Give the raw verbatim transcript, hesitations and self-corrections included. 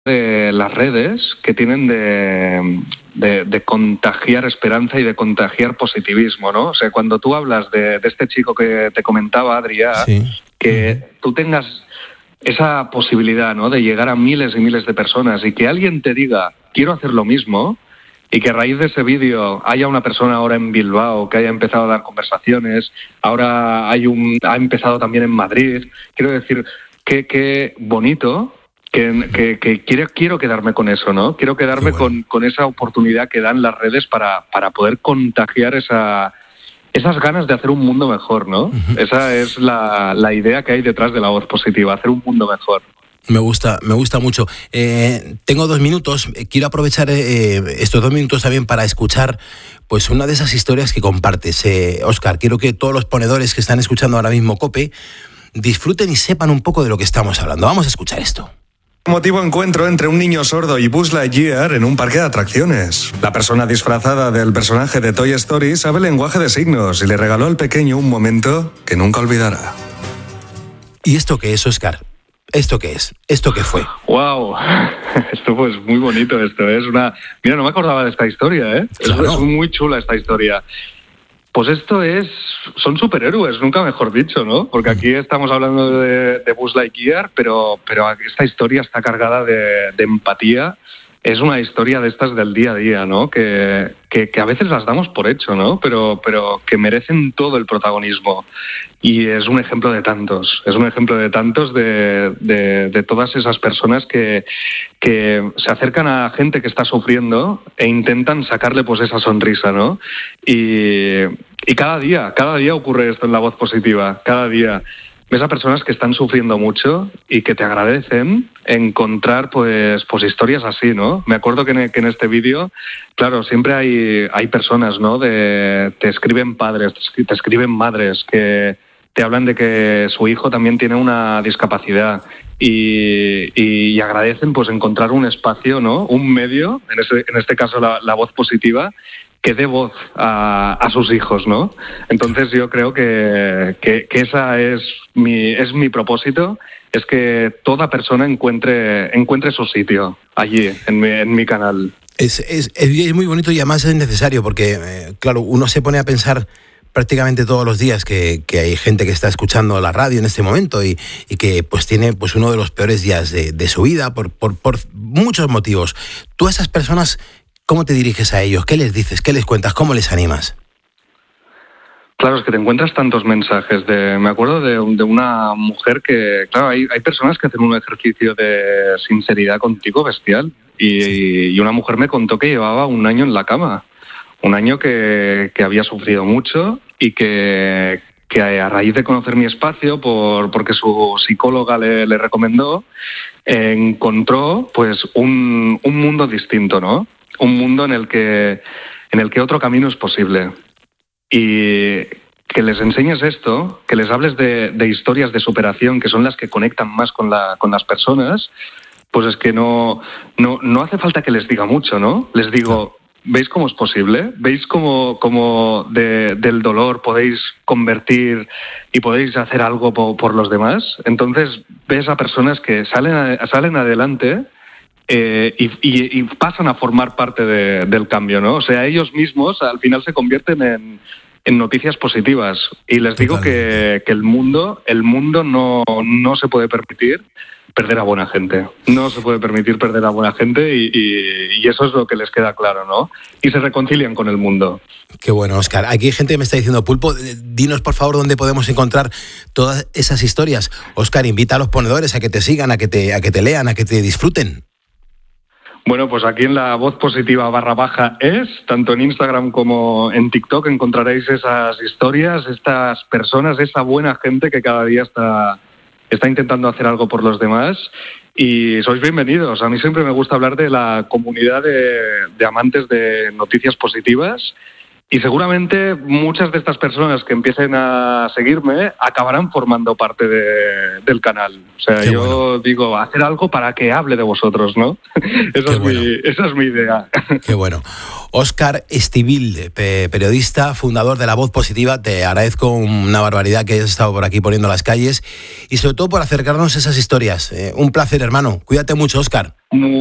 de las redes que tienen de, de, de contagiar esperanza y de contagiar positivismo, ¿no? O sea, cuando tú hablas de, de este chico que te comentaba, Adrià, sí. que uh-huh. tú tengas esa posibilidad, ¿no?, de llegar a miles y miles de personas y que alguien te diga, quiero hacer lo mismo, y que a raíz de ese vídeo haya una persona ahora en Bilbao que haya empezado a dar conversaciones, ahora hay un ha empezado también en Madrid. Quiero decir, que, que bonito... Que, que, que quiero, quiero quedarme con eso, ¿no? Quiero quedarme bueno. con, con esa oportunidad que dan las redes para, para poder contagiar esa, esas ganas de hacer un mundo mejor, ¿no? Uh-huh. Esa es la, la idea que hay detrás de La Voz Positiva, hacer un mundo mejor. Me gusta, me gusta mucho. Eh, tengo dos minutos. Quiero aprovechar eh, estos dos minutos también para escuchar pues una de esas historias que compartes. Eh, Óscar, quiero que todos los ponedores que están escuchando ahora mismo COPE disfruten y sepan un poco de lo que estamos hablando. Vamos a escuchar esto. Emotivo encuentro entre un niño sordo y Buzz Lightyear en un parque de atracciones. La persona disfrazada del personaje de Toy Story sabe lenguaje de signos y le regaló al pequeño un momento que nunca olvidará. ¿Y esto qué es, Óscar? ¿Esto qué es? ¿Esto qué fue? ¡Wow! Esto pues muy bonito esto, ¿eh? Es una... Mira, no me acordaba de esta historia, ¿eh? Claro. Es, es muy chula esta historia. Pues esto es... Son superhéroes, nunca mejor dicho, ¿no? Porque aquí estamos hablando de, de Buzz Lightyear, pero, pero esta historia está cargada de, de empatía. Es una historia de estas del día a día, ¿no? Que, que, que a veces las damos por hecho, ¿no? Pero, pero que merecen todo el protagonismo. Y es un ejemplo de tantos. Es un ejemplo de tantos de, de, de todas esas personas que, que se acercan a gente que está sufriendo e intentan sacarle pues esa sonrisa, ¿no? Y, y cada día, cada día ocurre esto en La Voz Positiva. Cada día ves a personas que están sufriendo mucho y que te agradecen encontrar pues pues historias así, ¿no? Me acuerdo que en, que en este vídeo, claro, siempre hay hay personas, ¿no? De te escriben padres, te escriben madres que te hablan de que su hijo también tiene una discapacidad y, y, y agradecen pues encontrar un espacio, ¿no? Un medio, en, ese, en este caso la, la Voz Positiva, que dé voz a, a sus hijos, ¿no? Entonces yo creo que, que, que esa es mi, es mi propósito, es que toda persona encuentre, encuentre su sitio allí, en mi, en mi canal. Es, es, es muy bonito y además es necesario porque, eh, claro, uno se pone a pensar prácticamente todos los días que, que hay gente que está escuchando la radio en este momento y, y que pues tiene pues uno de los peores días de, de su vida por, por, por muchos motivos. Tú a esas personas, ¿cómo te diriges a ellos? ¿Qué les dices? ¿Qué les cuentas? ¿Cómo les animas? Claro, es que te encuentras tantos mensajes. De, me acuerdo de, de una mujer que, claro, hay, hay personas que hacen un ejercicio de sinceridad contigo bestial y, sí. y una mujer me contó que llevaba un año en la cama. Un año que, que había sufrido mucho y que, que a raíz de conocer mi espacio, por, porque su psicóloga le, le recomendó, eh, encontró pues un, un mundo distinto, ¿no? Un mundo en el que en el que otro camino es posible. Y que les enseñes esto, que les hables de, de historias de superación, que son las que conectan más con, la, con las personas, pues es que no, no, no hace falta que les diga mucho, ¿no? Les digo... ¿Veis cómo es posible? ¿Veis cómo, cómo de, del dolor podéis convertir y podéis hacer algo po, por los demás? Entonces ves a personas que salen, salen adelante eh, y, y, y pasan a formar parte de, del cambio, ¿no? O sea, ellos mismos al final se convierten en, en noticias positivas. Y les digo que, que el mundo, el mundo no, no se puede permitir perder a buena gente. No se puede permitir perder a buena gente y, y, y eso es lo que les queda claro, ¿no? Y se reconcilian con el mundo. Qué bueno, Óscar. Aquí hay gente que me está diciendo, Pulpo, dinos por favor dónde podemos encontrar todas esas historias. Óscar, invita a los ponedores a que te sigan, a que te, a que te lean, a que te disfruten. Bueno, pues aquí en La Voz Positiva barra baja es, tanto en Instagram como en TikTok encontraréis esas historias, estas personas, esa buena gente que cada día está... está intentando hacer algo por los demás y sois bienvenidos. A mí siempre me gusta hablar de la comunidad de, de amantes de noticias positivas Y seguramente muchas de estas personas que empiecen a seguirme acabarán formando parte de, del canal. O sea, Qué yo bueno. digo, hacer algo para que hable de vosotros, ¿no? Esa, es bueno. mi, esa es mi idea. Qué bueno. Óscar Estivilde, pe- periodista, fundador de La Voz Positiva, te agradezco una barbaridad que hayas estado por aquí poniendo las calles y sobre todo por acercarnos a esas historias. Eh, un placer, hermano. Cuídate mucho, Óscar. Muy